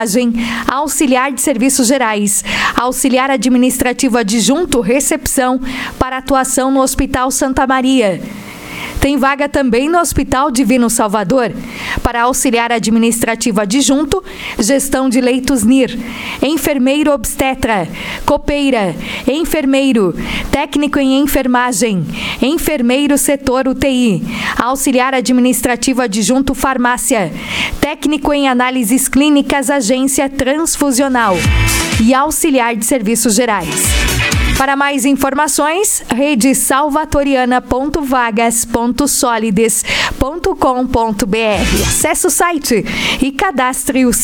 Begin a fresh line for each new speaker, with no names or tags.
auxiliar de serviços gerais, auxiliar administrativo adjunto, recepção para atuação no Hospital Santa Maria. Tem vaga também no Hospital Divino Salvador, para auxiliar administrativo adjunto, gestão de leitos NIR, enfermeiro obstetra, copeira, enfermeiro, técnico em enfermagem, enfermeiro setor UTI, auxiliar administrativo adjunto farmácia, técnico em análises clínicas, agência transfusional e auxiliar de serviços gerais. Para mais informações, redesalvatoriana.vagas.solides.com.br. Acesse o site e cadastre o